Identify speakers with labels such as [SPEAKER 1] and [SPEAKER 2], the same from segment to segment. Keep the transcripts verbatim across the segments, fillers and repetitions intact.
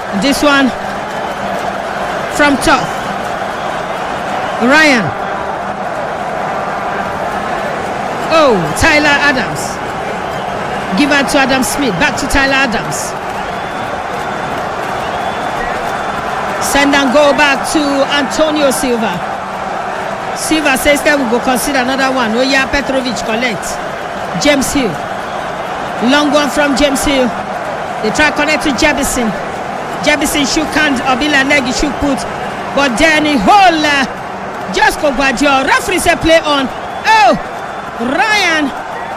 [SPEAKER 1] This one from top. Ryan. Oh, Tyler Adams. Give it to Adam Smith. Back to Tyler Adams. Send and go back to Antonio Silva. Silva says that we go consider another one. Oh yeah, Petrovic collect. James Hill. Long one from James Hill. They try connect to Jebison. Jebison shook hand. Obila Negi shook put. But then he hold. Uh, just go Guardiola. Referee say play on. Oh, Ryan.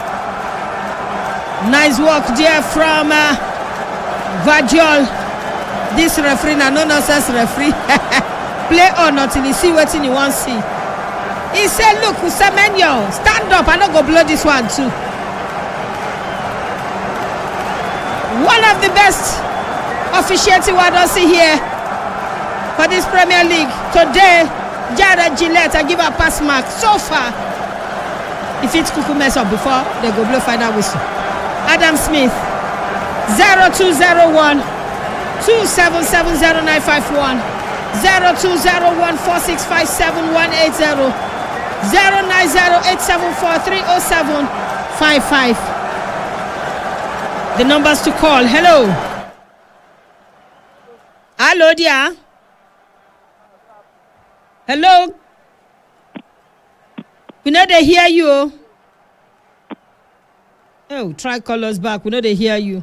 [SPEAKER 1] Nice work there from uh, Guardiola. This referee na no nonsense referee. Play on until he see what he wants to see. He said, look, Semenyo, stand up. I don't go blow this one too. One of the best officiating we don't see here for this Premier League. Today, Jared Gillette, I give a pass mark so far. If it's Kuku mess up before, they go blow final whistle. Adam Smith, zero two zero one two seven seven zero nine five one, zero two zero one four six five seven one eight zero, zero nine zero eight seven four three zero seven five five. The numbers to call. Hello. Hello, dear. Hello. We know they hear you. Oh, try call us back. We know they hear you.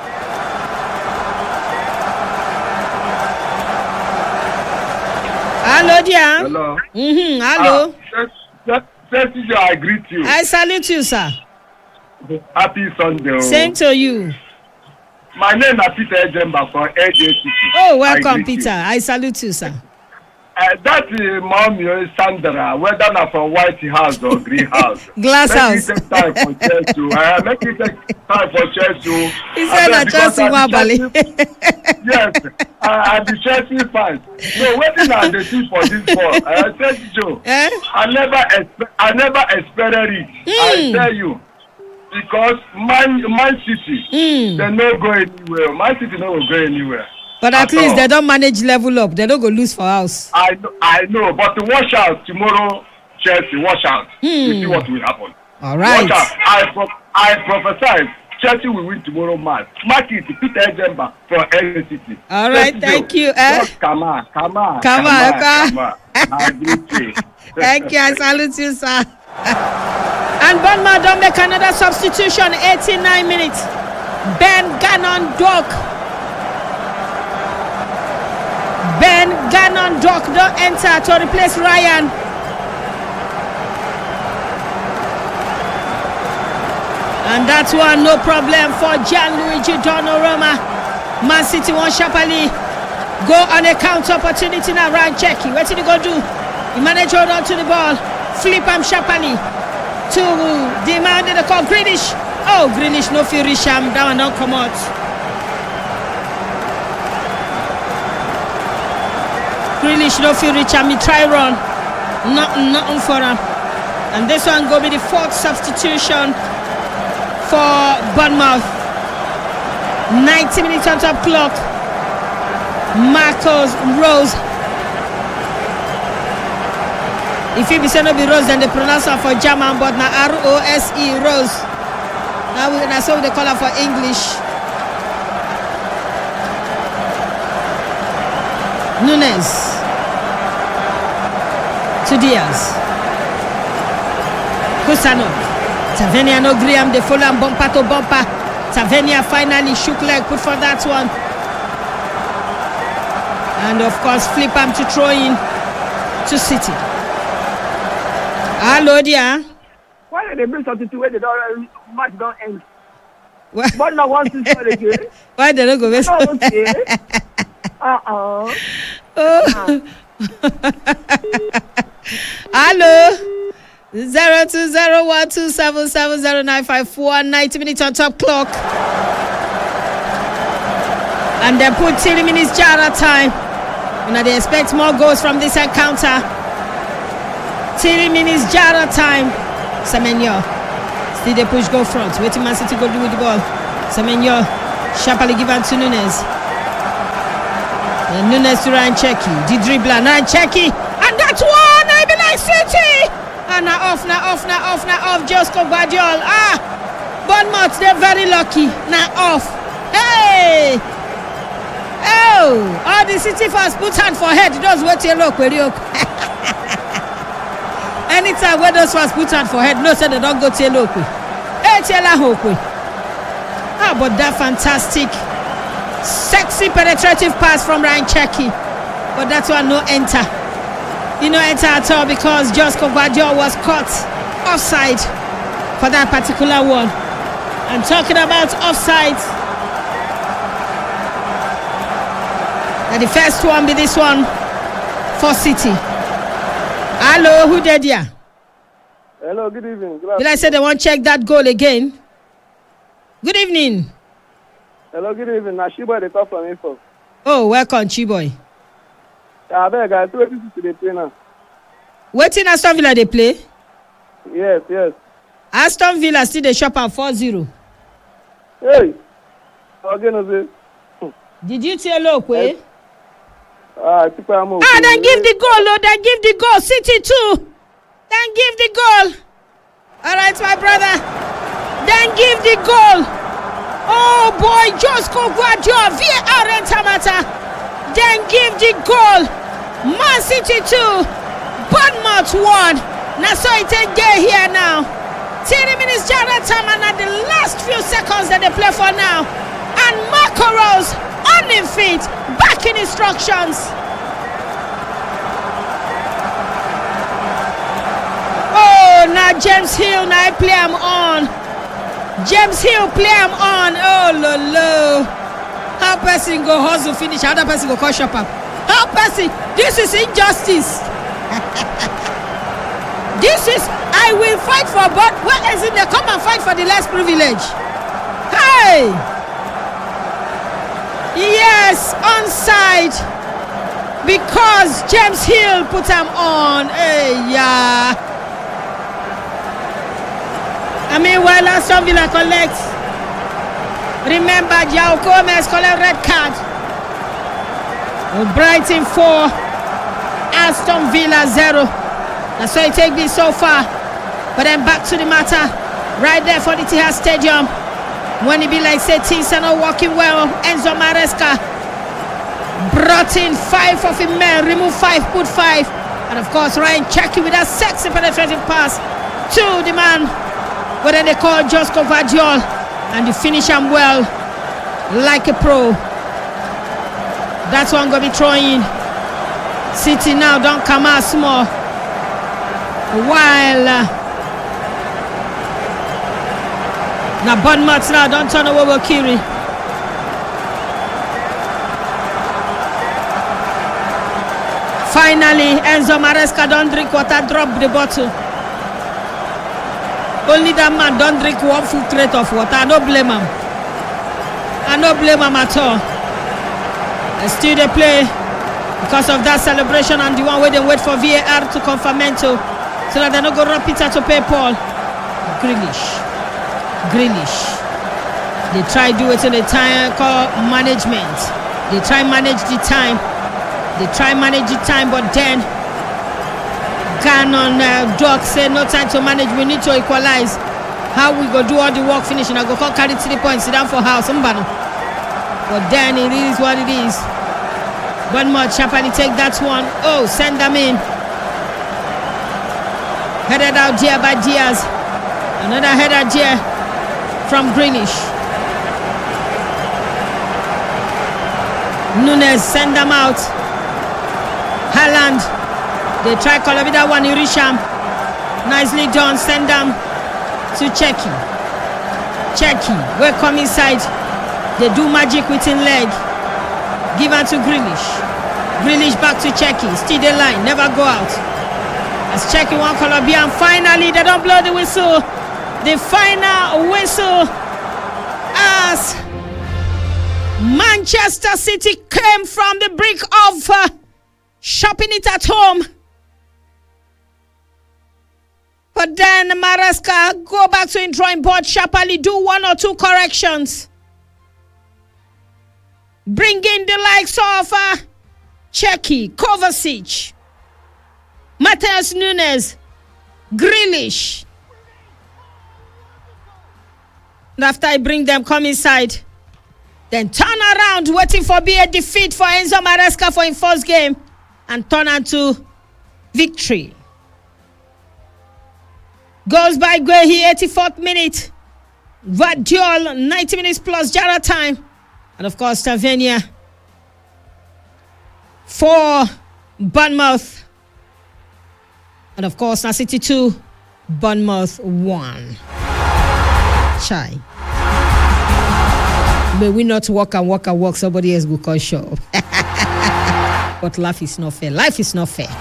[SPEAKER 1] Hello, dear.
[SPEAKER 2] Hello.
[SPEAKER 1] Mm-hmm. Hello.
[SPEAKER 2] Uh, I greet you.
[SPEAKER 1] I salute you, sir.
[SPEAKER 2] Happy Sunday.
[SPEAKER 1] Same to you.
[SPEAKER 2] My name is Peter Ejemba from A J C T.
[SPEAKER 1] Oh, welcome, Peter. You. I salute you, sir.
[SPEAKER 2] Uh, that is mommy Sandra, whether not from White House or Green House.
[SPEAKER 1] Glass
[SPEAKER 2] make
[SPEAKER 1] House.
[SPEAKER 2] Make it take time for Chelsea. Uh, make it take time for Chelsea.
[SPEAKER 1] He said that Chelsea Wabali.
[SPEAKER 2] Yes, uh, I'm the Chelsea fan. So what is that they do for this ball? I tell you, eh? I never, expe- I never expected it. Mm. I tell you. Because Man, Man City, mm. they no go anywhere. Man City no go anywhere.
[SPEAKER 1] But at, at least all. They don't manage level up. They don't go lose for us.
[SPEAKER 2] I know, I know. But watch out tomorrow, Chelsea. Watch out. Mm. You see what will happen.
[SPEAKER 1] All right.
[SPEAKER 2] Watch out. I pro- I prophesy Chelsea will win tomorrow match. Mark it. Peter Ejemba from L A City.
[SPEAKER 1] All right. Chelsea thank go. You. Eh?
[SPEAKER 2] Come on. Come on.
[SPEAKER 1] Come on. Come on.
[SPEAKER 2] Come
[SPEAKER 1] Thank you. I salute you, sir. And Bournemouth don't make another substitution. eighty-nine minutes. Ben Gannon Dock. Ben Gannon Dock don't enter to replace Ryan. And that's one no problem for Gianluigi Donnarumma. Man City won sharply. Go on a counter opportunity now. Ryan Checky. What did he go do? He managed to hold on to the ball. Flip him sharply to the man they call Grealish. Oh, Grealish no fear Risham. That one don't come out. Grealish no fear Risham. He try run. Nothing, nothing for him. And this one go be the fourth substitution for Bournemouth. ninety minutes on top clock. Marcos Rose. If you be saying no be Rose, then they pronounce her for German, but now R O S E Rose. Now we that's how they call her for English. Nunes to Diaz. Kusano. Tavernier no Graham, they follow him bumper to bumper. Tavernier finally shook leg, put for that one. And of course, flip him to throw in to City. Hello, dear.
[SPEAKER 3] Why did they bring something to where the match don't end? But now wants to score again.
[SPEAKER 1] Why did they go miss?
[SPEAKER 3] Uh-uh.
[SPEAKER 1] Oh. Hello. Zero two zero one two seven seven zero nine five four. Ninety minutes on top clock. And they put thirty minutes Jara time. You know they expect more goals from this encounter. thirty minutes Jara time. Semenyo. Still they push go front. Waiting Man City go do with the ball. Semenyo. Sharply given to Nunes. And Nunes to Rancheki. The dribbler, Rancheki. And that one, I be like City. And now off, now off, now off, now off. Josko Guardiol. Ah, Bournemouth, they're very lucky. Now off. Hey. Oh, all the City fans put hand for head. Those wait till look, will you? Anytime when those fans put hand for head, no, say they don't go till look. Hey, tell her hope. Ah, but that fantastic. Sexy penetrative pass from Rancheki, but that one no enter. You know enter at all because Josko Guardiol was caught offside for that particular one. And talking about offside, and the first one be this one for City. Hello, who did ya?
[SPEAKER 3] Hello, good evening. Good
[SPEAKER 1] Did I say they want to check that goal again? Good evening.
[SPEAKER 3] Hello, good evening. Now, Chiboy, they call from info.
[SPEAKER 1] Oh, welcome, Chiboy.
[SPEAKER 3] I beg, I two eighty to the play now.
[SPEAKER 1] Waiting Aston Villa they play?
[SPEAKER 3] Yes, yes.
[SPEAKER 1] Aston Villa still the shop at four zero.
[SPEAKER 3] Hey, again, is it?
[SPEAKER 1] Did you tell Lokwe?
[SPEAKER 3] Ah, ah,
[SPEAKER 1] ah, then give the goal, oh, then give the goal. City too. Then give the goal. All right, my brother. Then give the goal. Oh boy, Josko Guardiol, V A R and Tamata. Then give the goal. Man City two, Bournemouth one. Now so it ain't there here now. thirty minutes Jara time and at the last few seconds that they play for now. And Marco Rose on his feet, back in instructions. Oh, now James Hill, now I play him on. James Hill play him on. Oh, lo, lo. How person go hustle finish, other person go call shop up. How person, this is injustice. This is, I will fight for, but where is it? They come and fight for the less privilege. Hey! Yes, onside. Because James Hill put him on. Hey, yeah. I mean, while Aston Villa collects, remember, João Gomez collect red card. Brighton four, Aston Villa zero. That's why it take this so far. But then back to the matter, right there for the Etihad Stadium. When it be like, say, things are not working well, Enzo Maresca brought in five of his men, remove five, put five. And of course, Ryan Cherki with that sexy penetrative pass to the man. What they call Josko Guardiol, and you finish him well like a pro. That's one gonna be throwing. City now don't come out small. While uh, now Bournemouth now don't turn over Kiri. Finally, Enzo Maresca don't drink water, drop the bottle. Only that man don't drink one full crate of water. I don't blame him. I don't blame him at all. And still they play because of that celebration and the one where they wait for V A R to confirmento so that they don't go run Peter to pay Paul. Grealish. Grealish. They try do it in the time call management. They try manage the time. They try manage the time, but then Canon uh, Doc said no time to manage, we need to equalize. How we go do all the work finishing? I go call carry three points, sit down for house, somebody. But then it is what it is. One more Chapani take that one. Oh, send them in. Headed out there by Diaz. Another header there from Greenish. Nunes send them out. Haaland. They try Colavida one, Irisham. Nicely done. Send them to Cherki. Cherki. We come inside. They do magic within leg. Give on to Grealish. Grealish back to Cherki. Still the line. Never go out. As Cherki one Colombia. And finally, they don't blow the whistle. The final whistle. As Manchester City came from the brink of uh, shopping it at home. But then Maresca go back to the drawing board sharply, do one or two corrections. Bring in the likes of uh, Czechny, Kovacic, Matheus Nunes, Grealish. And after I bring them, come inside. Then turn around, waiting for be a defeat for Enzo Maresca for his first game. And turn into victory. Goes by Guehi, eighty-fourth minute. Vardiol, ninety minutes plus Jara time. And of course, Tavernier for Bournemouth. And of course, now City two, Bournemouth one. Chai. May we not walk and walk and walk, somebody else will call show. But life is not fair. Life is not fair.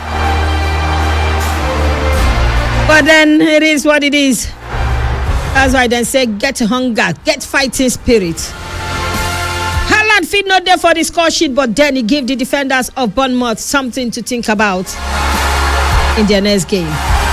[SPEAKER 1] But then it is what it is. That's why I then say get hunger, get fighting spirit. Haaland fit not there for the score sheet, but then he gave the defenders of Bournemouth something to think about in their next game.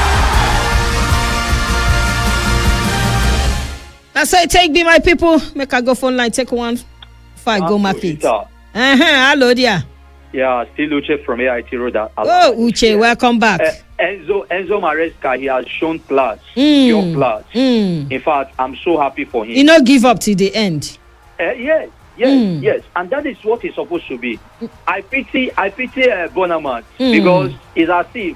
[SPEAKER 1] That's how it take me, my people. Make I go phone line, take one before I go market. Uh-huh. Hello, dear.
[SPEAKER 4] Yeah, still Uche from A I T Road.
[SPEAKER 1] Oh, Uche, yeah. Welcome back.
[SPEAKER 4] Uh, Enzo Enzo Maresca, he has shown class,
[SPEAKER 1] mm.
[SPEAKER 4] pure class.
[SPEAKER 1] Mm.
[SPEAKER 4] In fact, I'm so happy for him.
[SPEAKER 1] He not give up till the end.
[SPEAKER 4] Uh, yes, yes,
[SPEAKER 1] Mm.
[SPEAKER 4] yes, and that is what he's supposed to be. I pity, I pity uh, Bournemouth
[SPEAKER 1] Mm.
[SPEAKER 4] because it's as if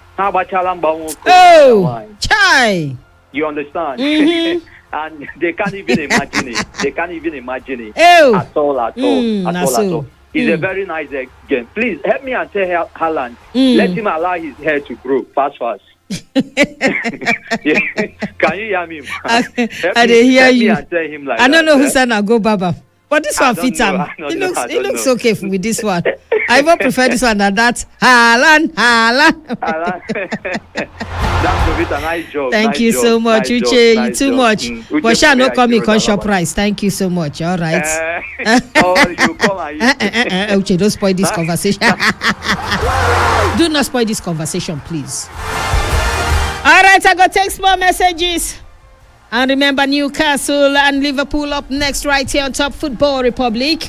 [SPEAKER 1] oh, chai.
[SPEAKER 4] You understand?
[SPEAKER 1] Mm-hmm.
[SPEAKER 4] And they can't even imagine it. They can't even imagine it
[SPEAKER 1] oh.
[SPEAKER 4] at all, at all,
[SPEAKER 1] Mm,
[SPEAKER 4] at all,
[SPEAKER 1] so.
[SPEAKER 4] at all. It's
[SPEAKER 1] Mm.
[SPEAKER 4] a very nice uh, game. Please help me and tell Haaland,
[SPEAKER 1] Mm.
[SPEAKER 4] let him allow his hair to grow fast, fast. Yeah. Can you hear me?
[SPEAKER 1] I,
[SPEAKER 4] Help
[SPEAKER 1] I
[SPEAKER 4] me,
[SPEAKER 1] didn't hear
[SPEAKER 4] help
[SPEAKER 1] you.
[SPEAKER 4] Me and tell him like
[SPEAKER 1] I don't
[SPEAKER 4] that,
[SPEAKER 1] know who
[SPEAKER 4] eh?
[SPEAKER 1] said I go Baba. But this
[SPEAKER 4] I
[SPEAKER 1] one
[SPEAKER 4] don't
[SPEAKER 1] fits
[SPEAKER 4] know,
[SPEAKER 1] him.
[SPEAKER 4] I don't
[SPEAKER 1] It
[SPEAKER 4] know,
[SPEAKER 1] looks
[SPEAKER 4] I
[SPEAKER 1] it
[SPEAKER 4] don't
[SPEAKER 1] looks
[SPEAKER 4] know.
[SPEAKER 1] okay with this one. I even prefer this one than that. Haaland, Haaland.
[SPEAKER 4] Haaland. That's a bit a nice job.
[SPEAKER 1] Thank
[SPEAKER 4] nice
[SPEAKER 1] you
[SPEAKER 4] job,
[SPEAKER 1] so much,
[SPEAKER 4] nice
[SPEAKER 1] Uche.
[SPEAKER 4] job,
[SPEAKER 1] You
[SPEAKER 4] nice
[SPEAKER 1] too
[SPEAKER 4] job.
[SPEAKER 1] much.
[SPEAKER 4] Mm.
[SPEAKER 1] But shall not come in
[SPEAKER 4] Uche,
[SPEAKER 1] conscious
[SPEAKER 4] Baba.
[SPEAKER 1] price. Thank you so much. All right.
[SPEAKER 4] Uh, oh, you come and
[SPEAKER 1] Uh, uh, uh, uh, Uche, don't spoil this conversation. Do not spoil this conversation, please. All right, I got text more messages. And remember, Newcastle and Liverpool up next right here on Top Football Republic.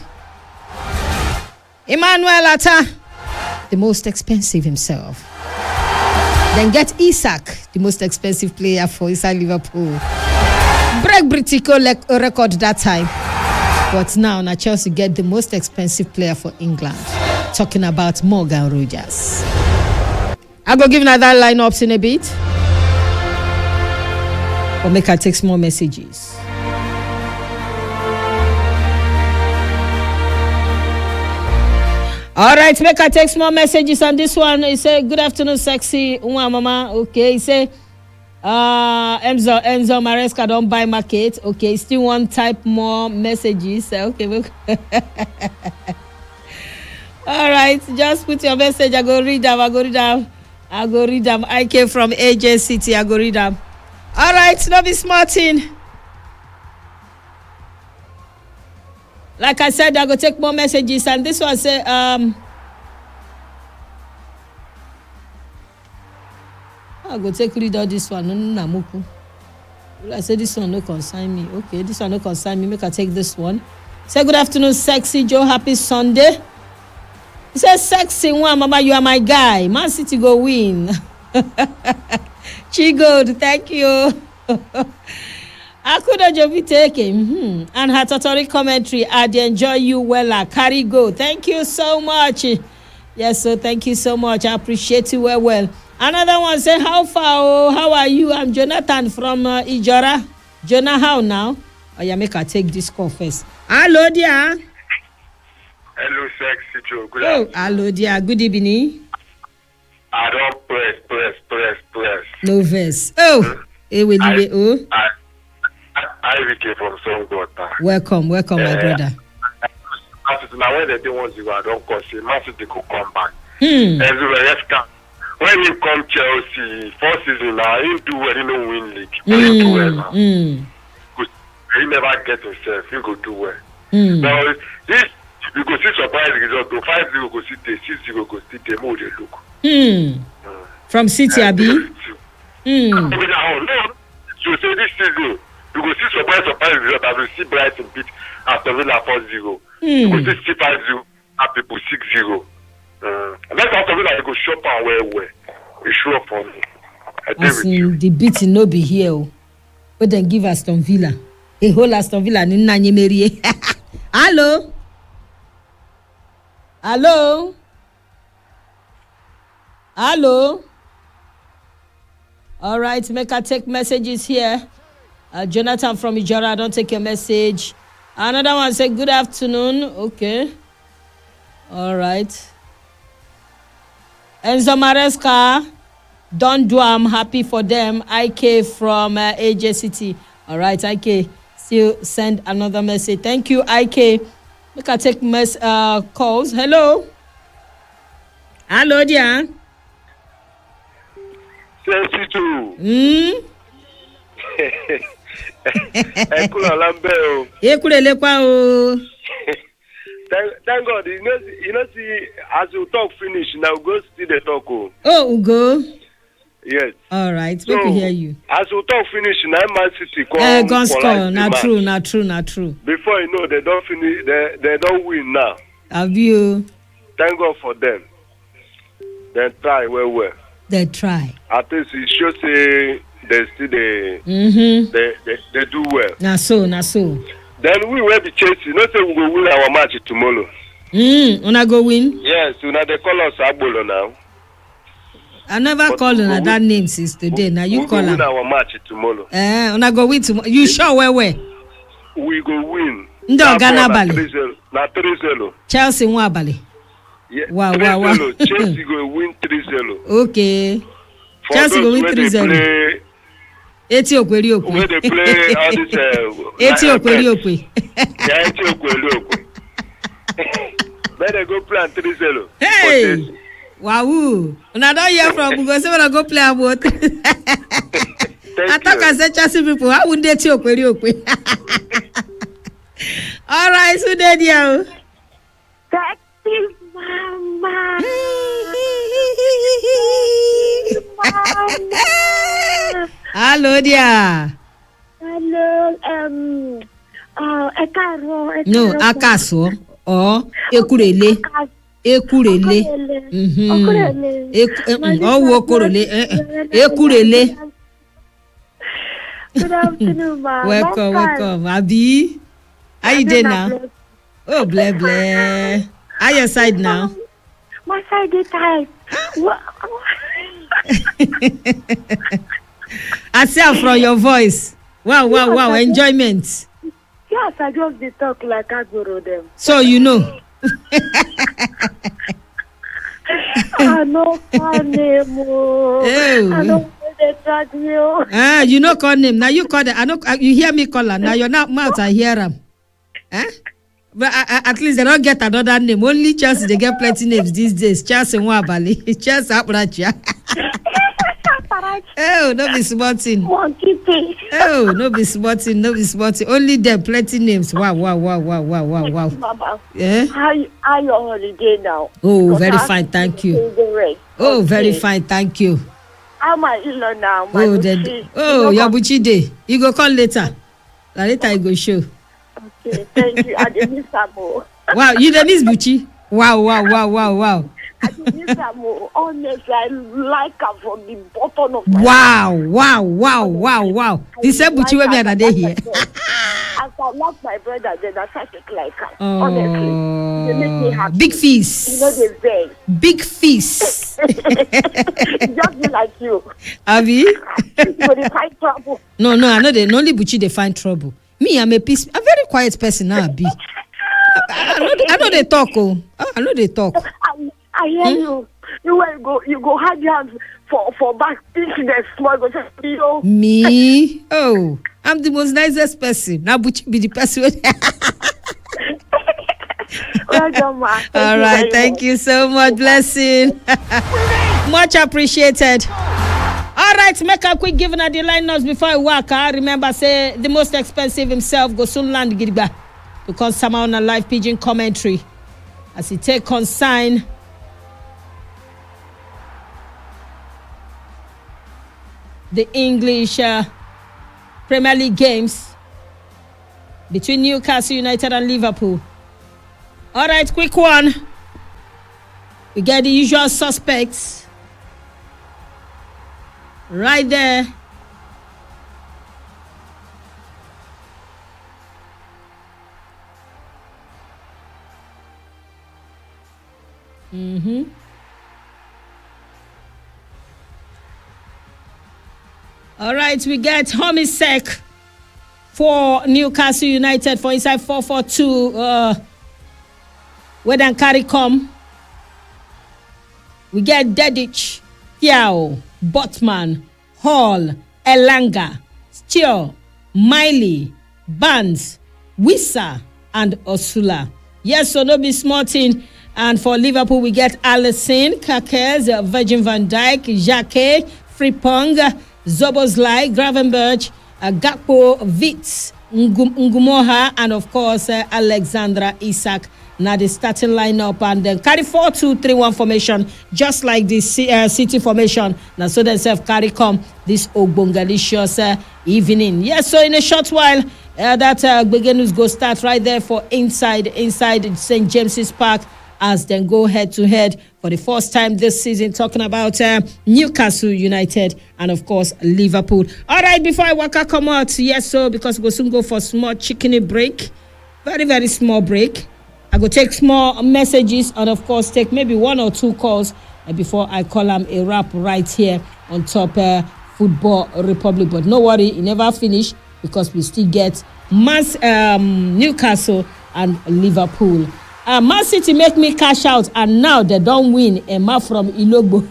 [SPEAKER 1] Emmanuel Atta, the most expensive himself. Then get Isak, the most expensive player for inside Liverpool. Break Britico le- record that time. But now, na Chelsea get the most expensive player for England. Talking about Morgan Rogers. I'll go give another lineups in a bit. Or make her take more messages. All right, make her take more messages on this one. He say, good afternoon, sexy Uma mama. Okay, he say, uh, Enzo, Enzo Maresca don't buy market. Okay, still one type more messages. Okay, look. All right, just put your message. I go read them. I go read them. I go read them. I came from A J City. I go read them. All right, no be smarting. Like I said, I go take more messages, and this one say, um, I go take read all this one. No, no, no, no. I say this one no concern me. Okay, this one no concern me. Make I take this one. Say good afternoon, sexy Joe. Happy Sunday. He says, sexy one, mama, you are my guy. Man City go win. Chigold, thank you. I could have be taken. Mm-hmm. And her Totori commentary, I enjoy you well. Carry go. Thank you so much. Yes, so thank you so much. I appreciate you well, well. Another one say, how far? Oh, how are you? I'm Jonathan from uh, Ijora. Jonah, how now? Oh, yeah, make her take this call first. Hello, dear.
[SPEAKER 2] Hello, sexy Joe. Good
[SPEAKER 1] Oh,
[SPEAKER 2] afternoon.
[SPEAKER 1] hello, dear. Good evening.
[SPEAKER 2] I don't press, press, press, press.
[SPEAKER 1] No verse. Oh, eh, will
[SPEAKER 2] I,
[SPEAKER 1] you? Oh,
[SPEAKER 2] I, I, I came from Songota.
[SPEAKER 1] welcome, welcome, my
[SPEAKER 2] Eh,
[SPEAKER 1] brother.
[SPEAKER 2] Now, when they do one zero, I don't call it. Man City could come back.
[SPEAKER 1] Hmm.
[SPEAKER 2] Everywhere, yes, come. When he come Chelsea, first season now, he do well, he no win league. But he do well
[SPEAKER 1] Mm,
[SPEAKER 2] now.
[SPEAKER 1] mm,
[SPEAKER 2] He never get himself, he go do well.
[SPEAKER 1] mm.
[SPEAKER 2] Now, this, you go see surprise result, to five zero go see the six zero go see the more they look.
[SPEAKER 1] Hmm. From City, Abi. Hmm.
[SPEAKER 2] No, you say this season, you go see surprise, surprise result, as we see Brighton beat Aston Villa four zero. You
[SPEAKER 1] Hmm.
[SPEAKER 2] go see five zero, and people six zero. Uh, let's have to be like go shop and where where. It's sure for me. I tell
[SPEAKER 1] As
[SPEAKER 2] you.
[SPEAKER 1] in the beating no be here, oh. But then give Aston Villa. A whole Aston Villa ni nanye merie. Hello? Hello? Hello? All right, make I take messages here. Uh, Jonathan from Ijara, don't take your message. Another one say good afternoon. Okay. All right. Enzo Maresca, don't do. I'm happy for them. I K from uh, A J City. All right, I K. Still send another message. Thank you, I K. Make I take mess uh, calls. Hello. Hello, dear.
[SPEAKER 2] Sensitive.
[SPEAKER 1] Hmm.
[SPEAKER 2] Ekula Lambert.
[SPEAKER 1] Ekulele kwa o.
[SPEAKER 2] Thank, thank God. You know, you know, see, as you talk finish, now go see the talk. Oh,
[SPEAKER 1] oh Ugo.
[SPEAKER 2] Yes.
[SPEAKER 1] All right.
[SPEAKER 2] So,
[SPEAKER 1] Let me hear you.
[SPEAKER 2] As you talk finish, now Man City come.
[SPEAKER 1] Eh, gone score. Not true. Not true. Not true.
[SPEAKER 2] Before you know, they don't finish. They they don't win now.
[SPEAKER 1] Have you?
[SPEAKER 2] Thank God for them. Then try well well.
[SPEAKER 1] They try.
[SPEAKER 2] At least it shows say they still they,
[SPEAKER 1] Mm-hmm.
[SPEAKER 2] they they they do well.
[SPEAKER 1] Na so. Na so.
[SPEAKER 2] Then we will be chasing. Not say we will win our match tomorrow.
[SPEAKER 1] Mm. Una go win.
[SPEAKER 2] Yes, so now they call us Abolo now.
[SPEAKER 1] I never
[SPEAKER 2] But
[SPEAKER 1] called una
[SPEAKER 2] we-
[SPEAKER 1] that name since today. Now you
[SPEAKER 2] we
[SPEAKER 1] call
[SPEAKER 2] will win
[SPEAKER 1] her.
[SPEAKER 2] our match tomorrow.
[SPEAKER 1] Eh, una go win tomorrow. You sure where where?
[SPEAKER 2] We go win.
[SPEAKER 1] Ndị
[SPEAKER 2] Na
[SPEAKER 1] ọga
[SPEAKER 2] ball na
[SPEAKER 1] n'abalị.
[SPEAKER 2] three zero. Na three zero.
[SPEAKER 1] Chelsea nwa abalị.
[SPEAKER 2] Yeah,
[SPEAKER 1] Wow,
[SPEAKER 2] three
[SPEAKER 1] wow, wow.
[SPEAKER 2] zero. Chelsea go win three zero.
[SPEAKER 1] Okay.
[SPEAKER 2] For
[SPEAKER 1] Chelsea go
[SPEAKER 2] those
[SPEAKER 1] win
[SPEAKER 2] where
[SPEAKER 1] three
[SPEAKER 2] they
[SPEAKER 1] zero.
[SPEAKER 2] play-
[SPEAKER 1] Eti okweri
[SPEAKER 2] Where they
[SPEAKER 1] okwe.
[SPEAKER 2] play all this. Uh,
[SPEAKER 1] Eti
[SPEAKER 2] like,
[SPEAKER 1] okweri
[SPEAKER 2] bet.
[SPEAKER 1] okwe.
[SPEAKER 2] Yeah, Eti Okweli Okwe. Let them go play on three zero.
[SPEAKER 1] Hey. Wow. Una don hear from Ugo say una go play about. I
[SPEAKER 2] Thank
[SPEAKER 1] thought I
[SPEAKER 2] you.
[SPEAKER 1] said Chelsea people. How would they eti okweri okwe? All right, so there you.
[SPEAKER 3] Sexy mama.
[SPEAKER 1] Hello there.
[SPEAKER 3] Hello, um, uh, Ekaro.
[SPEAKER 1] No, akaso or ekurele. Ekurele. Mhm. Eku oh okurele. Ekurele.
[SPEAKER 3] Good afternoon, ma.
[SPEAKER 1] Welcome, welcome. Abi. How you doing now? Oh, bleh bleh. How your side now?
[SPEAKER 3] My side is tight. What?
[SPEAKER 1] I see am from your voice. Wow, wow, wow. Enjoyment.
[SPEAKER 3] Yes, I just dey talk like I borrow them.
[SPEAKER 1] So you know.
[SPEAKER 3] I know her name. Oh.
[SPEAKER 1] Ew.
[SPEAKER 3] I know where they drag me. Oh.
[SPEAKER 1] Ah, you know call name. Now you call it. I know you hear me call her. Now your mouth I hear am. Eh? But uh, uh, at least they don't get another name. Only Chelsea they get plenty names these days. Chelsea Nwabali. Chelsea Abrachia. Oh, no be smarting.
[SPEAKER 3] Monkey face.
[SPEAKER 1] Oh, no be smarting. No be smarting. Only them plenty names. Wow, wow, wow, wow, wow, wow, wow.
[SPEAKER 3] Mama,
[SPEAKER 1] Yeah.
[SPEAKER 3] how you, how your holiday now?
[SPEAKER 1] Oh,
[SPEAKER 3] Because
[SPEAKER 1] very
[SPEAKER 3] I
[SPEAKER 1] fine. Thank you.
[SPEAKER 3] see the rest.
[SPEAKER 1] Oh, very
[SPEAKER 3] Okay.
[SPEAKER 1] fine. Thank you.
[SPEAKER 3] How my in-law now? My
[SPEAKER 1] Oh,
[SPEAKER 3] Buchi,
[SPEAKER 1] then.
[SPEAKER 3] you
[SPEAKER 1] Oh,
[SPEAKER 3] know
[SPEAKER 1] your
[SPEAKER 3] what?
[SPEAKER 1] Buchi day. You go call later. Na later you go show.
[SPEAKER 3] Okay, thank you. I did miss some more.
[SPEAKER 1] Wow, you the miss Buchi. Wow, wow, wow, wow, wow.
[SPEAKER 3] I did miss some more. Honestly, I like her from the bottom of my
[SPEAKER 1] Wow, wow, wow, wow, wow. The same Buchi wey me and Ade here.
[SPEAKER 3] As I love my brother, then I try to like her. Honestly, they make me
[SPEAKER 1] Oh,
[SPEAKER 3] happy.
[SPEAKER 1] big
[SPEAKER 3] You know
[SPEAKER 1] feast.
[SPEAKER 3] they vex.
[SPEAKER 1] Big feast.
[SPEAKER 3] Just be like you.
[SPEAKER 1] Abi?
[SPEAKER 3] You will find trouble.
[SPEAKER 1] No, no, I know they only Buchi they find trouble. Me, I'm a peace. I'm a very quiet person now, Abi. I, I, know, I know they talk, oh. I know they talk.
[SPEAKER 3] I, I hear you. You will go. You go hide your hands for for back. Think there's small. Go say you.
[SPEAKER 1] Me? Oh, I'm the most nicest person. Now Buchi be the person.
[SPEAKER 3] Well done, ma. Thank
[SPEAKER 1] All
[SPEAKER 3] you
[SPEAKER 1] right,
[SPEAKER 3] very
[SPEAKER 1] thank
[SPEAKER 3] much.
[SPEAKER 1] you so much. Blessing. Much appreciated. All right, make a quick giving at the line notes before I walk. I remember, say the most expensive himself go soon land Gidigba to come somehow on a live pigeon commentary as he take consign. The English uh, Premier League games between Newcastle United and Liverpool. All right, quick one. We get the usual suspects right there. Mm-hmm. All right, we get Homisek for Newcastle United for inside four four two. Uh, where then carry come. We get Dedic, Thiao, Botman, Hall, Elanga, Steele, Miley, Barnes, Wissa, and Osula. Yes, so no be small thing. And for Liverpool, we get Alisson, Kakez, Virgin van Dijk, Jacquet, Frimpong, Zoboslai, Gravenberch, uh, Gakpo, Wits, Ngumoha, and of course, uh, Alexandra Isak. Now the starting lineup, and then carry four two three one formation, just like the C- uh, City formation. Now, so themselves carry come this Ogbongalicious uh, evening. Yes, so in a short while, uh, that uh, News go start right there for inside inside Saint James's Park, as then go head to head for the first time this season, talking about uh, Newcastle United and of course Liverpool. All right, before I walk out, come out, yes, so because we'll soon go for small chickeny break, very very small break. I go take small messages and of course take maybe one or two calls uh, before I call them a wrap right here on Top uh, Football Republic. But no worry, it never finish because we still get mass um, Newcastle and Liverpool. Uh, Man City make me cash out and now they don't win. Emma from Ilogbo.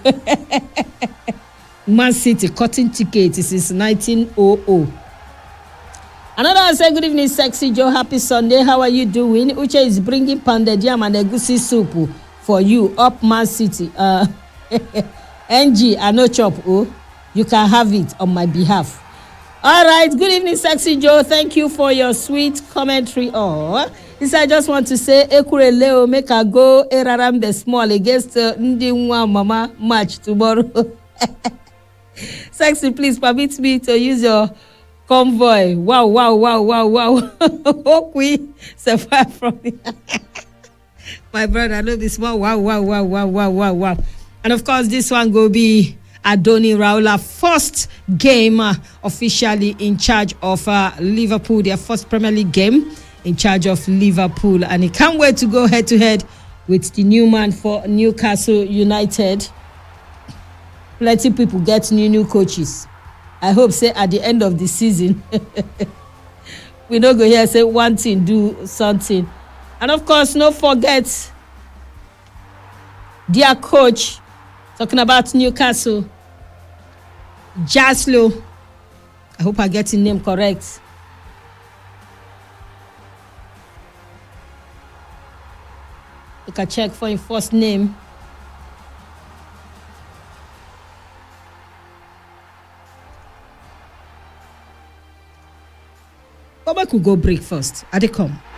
[SPEAKER 1] Man City cutting tickets since nineteen hundred. Another one say, good evening, Sexy Joe. Happy Sunday. How are you doing? Uche is bringing pounded yam and egusi soup for you. Up Man City. Uh, N G, I know chop. Oh, you can have it on my behalf. All right. Good evening, Sexy Joe. Thank you for your sweet commentary. Oh, this I just want to say, Ekure Leo make a go Eraram the small against uh, Ndinwa Mama match tomorrow. Sexy, please permit me to use your convoy. Wow, wow, wow, wow, wow. Hope we survive from it. My brother, I know this one. Wow, wow, wow, wow, wow, wow, wow. And of course, this one will be Adoni Raola, first game uh, officially in charge of uh, Liverpool, their first Premier League game in charge of Liverpool. And he can't wait to go head to head with the new man for Newcastle United. Plenty people get new, new coaches. I hope say at the end of the season, we don't go here say one thing, do something. And of course, no forget their coach, talking about Newcastle, Jaslo. I hope I get his name correct. You can check for his first name. But we could go break first. Are they come?